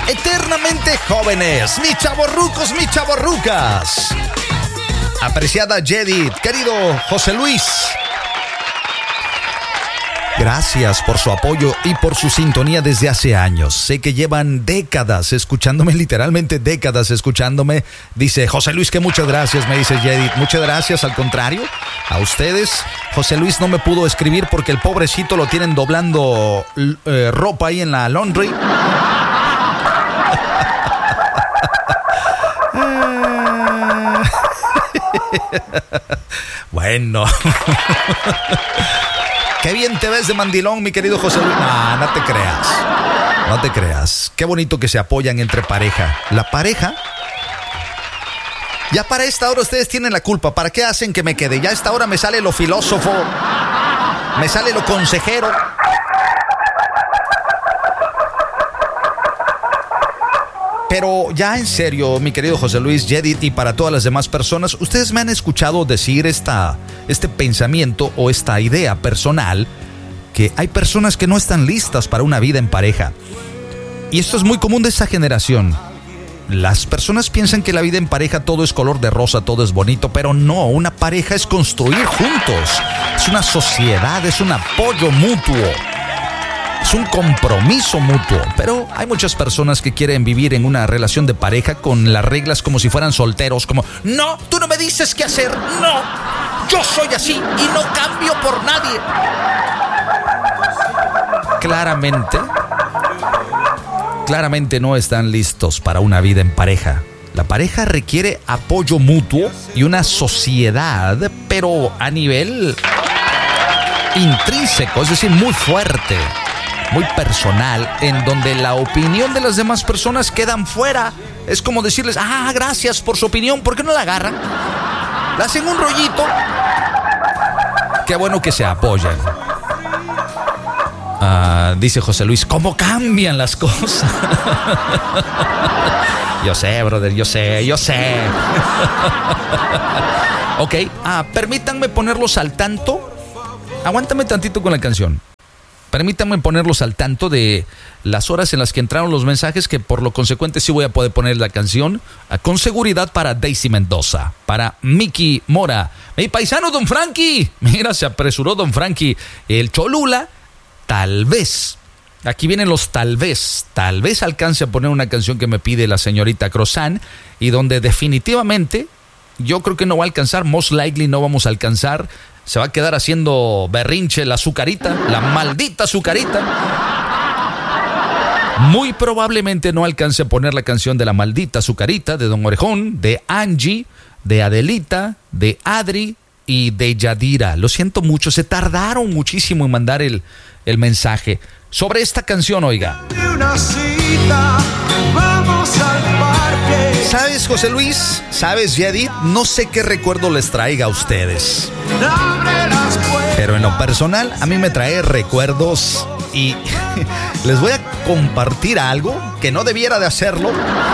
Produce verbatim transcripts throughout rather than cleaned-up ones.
eternamente jóvenes, mis chavorrucos, mis chavorrucas. Apreciada Yedith, querido José Luis, gracias por su apoyo y por su sintonía desde hace años. Sé que llevan décadas escuchándome, literalmente décadas escuchándome. Dice José Luis que muchas gracias, me dice Yedith. Muchas gracias, al contrario, a ustedes. José Luis no me pudo escribir porque el pobrecito lo tienen doblando eh, ropa ahí en la laundry. Bueno. Qué bien te ves de mandilón, mi querido José Luis. No, no te creas. No te creas. Qué bonito que se apoyan entre pareja. La pareja. Ya para esta hora ustedes tienen la culpa. ¿Para qué hacen que me quede? Ya a esta hora me sale lo filósofo. Me sale lo consejero. Pero ya en serio, mi querido José Luis, Yedith, y para todas las demás personas, ustedes me han escuchado decir esta, este pensamiento o esta idea personal, que hay personas que no están listas para una vida en pareja. Y esto es muy común de esta generación. Las personas piensan que la vida en pareja todo es color de rosa, todo es bonito, pero no, una pareja es construir juntos. Es una sociedad, es un apoyo mutuo. Es un compromiso mutuo, pero hay muchas personas que quieren vivir en una relación de pareja con las reglas como si fueran solteros, como, no, tú no me dices qué hacer, no, yo soy así y no cambio por nadie. Claramente, claramente no están listos para una vida en pareja. La pareja requiere apoyo mutuo y una sociedad, pero a nivel intrínseco, es decir, muy fuerte, muy personal, en donde la opinión de las demás personas quedan fuera. Es como decirles, ah, gracias por su opinión, ¿por qué no la agarran? Le hacen un rollito. Qué bueno que se apoyan. Ah, dice José Luis, ¿cómo cambian las cosas? Yo sé, brother, yo sé, yo sé. Ok, ah, permítanme ponerlos al tanto. Aguántame tantito con la canción. Permítanme ponerlos al tanto de las horas en las que entraron los mensajes, que por lo consecuente sí voy a poder poner la canción con seguridad para Daisy Mendoza, para Miki Mora, mi paisano Don Frankie. Mira, se apresuró Don Frankie. El Cholula, tal vez. Aquí vienen los tal vez. Tal vez alcance a poner una canción que me pide la señorita Crozán y donde definitivamente yo creo que no va a alcanzar. Most likely no vamos a alcanzar. Se va a quedar haciendo berrinche la azucarita, la maldita azucarita. Muy probablemente no alcance a poner la canción de la maldita azucarita, de Don Orejón, de Angie, de Adelita, de Adri y de Yadira. Lo siento mucho, se tardaron muchísimo en mandar el, el mensaje sobre esta canción, oiga. ¿Sabes, José Luis? ¿Sabes, Yedith? No sé qué recuerdo les traiga a ustedes, pero en lo personal a mí me trae recuerdos y les voy a compartir algo que no debiera de hacerlo,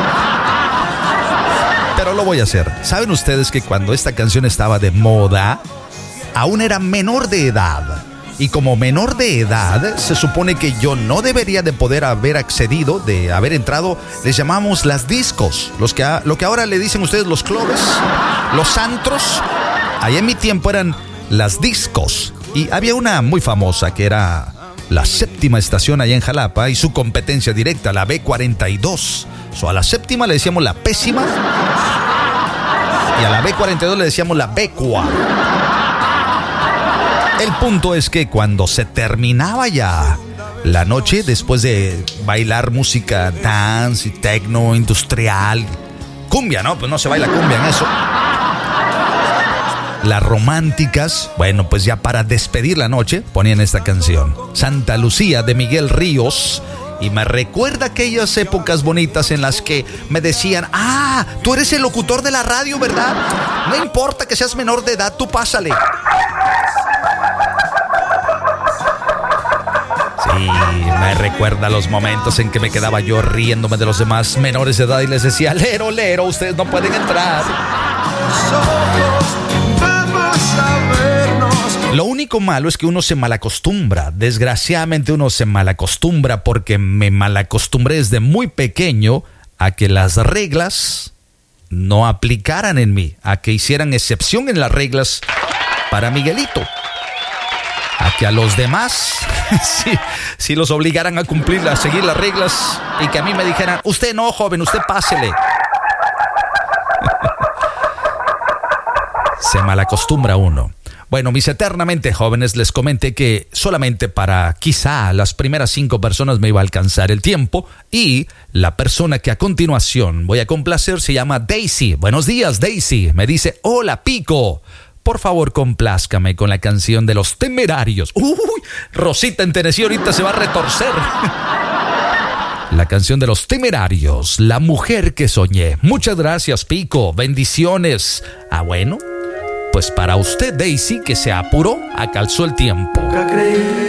pero lo voy a hacer. ¿Saben ustedes que cuando esta canción estaba de moda, aún era menor de edad? Y como menor de edad, se supone que yo no debería de poder haber accedido, de haber entrado. Les llamamos las discos, los que, lo que ahora le dicen ustedes los clubes, los antros. Allá en mi tiempo eran las discos. Y había una muy famosa que era la Séptima Estación allá en Jalapa y su competencia directa, la B cuarenta y dos. So, a la séptima le decíamos la pésima y a la B cuarenta y dos le decíamos la becua. El punto es que cuando se terminaba ya la noche, después de bailar música dance y techno, industrial, cumbia, ¿no? Pues no se baila cumbia en eso. Las románticas, bueno, pues ya para despedir la noche ponían esta canción, Santa Lucía, de Miguel Ríos. Y me recuerda aquellas épocas bonitas en las que me decían, ah, tú eres el locutor de la radio, ¿verdad? No importa que seas menor de edad, tú pásale. Sí, me recuerda los momentos en que me quedaba yo riéndome de los demás menores de edad y les decía, lero, lero, ustedes no pueden entrar. Vamos a vernos Lo único malo es que uno se malacostumbra. Desgraciadamente uno se malacostumbra porque me malacostumbré desde muy pequeño a que las reglas no aplicaran en mí, a que hicieran excepción en las reglas para Miguelito, a que a los demás si, si los obligaran a cumplir, a seguir las reglas y que a mí me dijeran, usted no, joven, usted pásele. Se malacostumbra uno. Bueno, mis eternamente jóvenes, les comenté que solamente para quizá las primeras cinco personas me iba a alcanzar el tiempo, y la persona que a continuación voy a complacer se llama Daisy. Buenos días, Daisy. Me dice, hola, Pico. Por favor, complázcame con la canción de Los Temerarios. Uy, Rosita en Tennessee ahorita se va a retorcer. La canción de Los Temerarios, La Mujer que Soñé. Muchas gracias, Pico. Bendiciones. Ah, bueno. Pues para usted, Daisy, que se apuró, acalzó el tiempo.